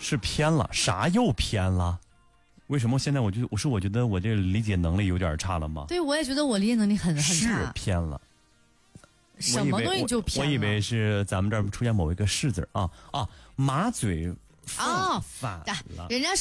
是偏了，啥又偏了？为什么现在我觉得我这理解能力有点差了吗？ 对，我也觉得我理解能力很差。 是偏了。 什么东西就偏了？ 我以为是咱们这儿出现某一个是字啊，马嘴哦， 反了。 人家